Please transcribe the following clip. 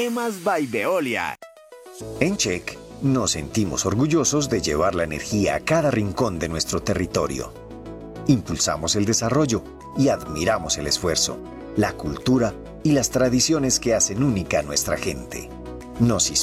Sistemas by Veolia. En Check, nos sentimos orgullosos de llevar la energía a cada rincón de nuestro territorio. Impulsamos el desarrollo y admiramos el esfuerzo, la cultura y las tradiciones que hacen única a nuestra gente. Nos